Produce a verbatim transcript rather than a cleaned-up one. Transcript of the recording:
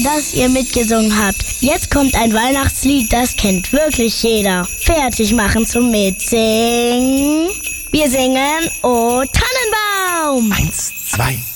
dass ihr mitgesungen habt. Jetzt kommt ein Weihnachtslied, das kennt wirklich jeder. Fertig machen zum Mitsingen. Wir singen O Tannenbaum. Eins, zwei,